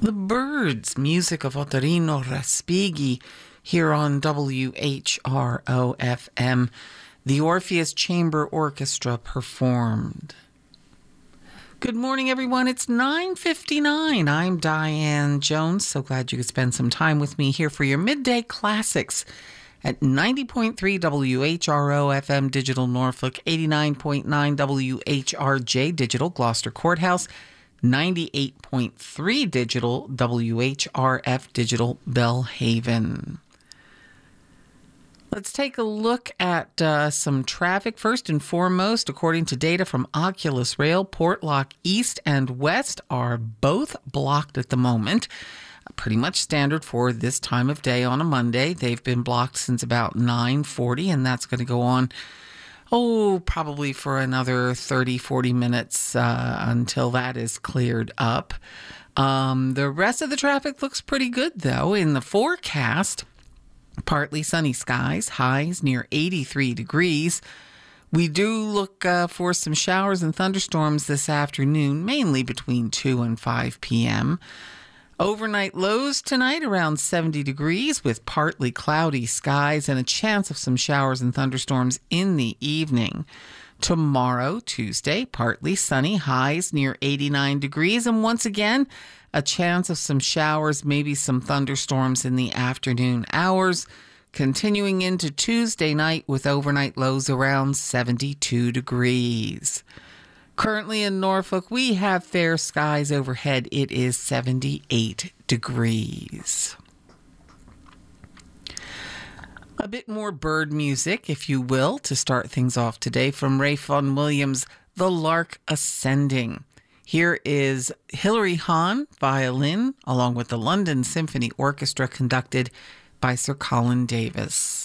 The Birds, music of Ottorino Respighi here on WHRO-FM. The Orpheus Chamber Orchestra performed. Good morning, everyone. It's 9:59. I'm Diane Jones. So glad you could spend some time with me here for your midday classics at 90.3 WHRO-FM Digital Norfolk, 89.9 WHRJ Digital Gloucester Courthouse, 98.3 Digital WHRF Digital Bellhaven. Let's take a look at some traffic. First and foremost, according to data from Oculus Rail, Portlock East and West are both blocked at the moment. Pretty much standard for this time of day on a Monday. They've been blocked since about 9:40, and that's going to go on probably for another 30, 40 minutes until that is cleared up. The rest of the traffic looks pretty good, though. In the forecast, partly sunny skies, highs near 83 degrees. We do look for some showers and thunderstorms this afternoon, mainly between 2 and 5 p.m. Overnight lows tonight around 70 degrees with partly cloudy skies and a chance of some showers and thunderstorms in the evening. Tomorrow, Tuesday, partly sunny, highs near 89 degrees. And once again, a chance of some showers, maybe some thunderstorms in the afternoon hours. Continuing into Tuesday night with overnight lows around 72 degrees. Currently in Norfolk, we have fair skies overhead. It is 78 degrees. A bit more bird music, if you will, to start things off today from Ralph Vaughan Williams' The Lark Ascending. Here is Hilary Hahn, violin, along with the London Symphony Orchestra conducted by Sir Colin Davis.